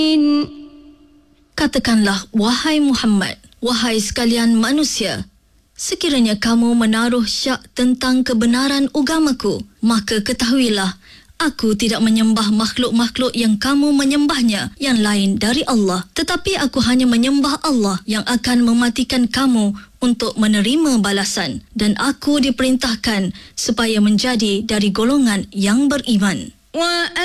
Katakanlah, wahai Muhammad, wahai sekalian manusia, sekiranya kamu menaruh syak tentang kebenaran agamaku, maka ketahuilah, aku tidak menyembah makhluk-makhluk yang kamu menyembahnya yang lain dari Allah, tetapi aku hanya menyembah Allah yang akan mematikan kamu untuk menerima balasan, dan aku diperintahkan supaya menjadi dari golongan yang beriman.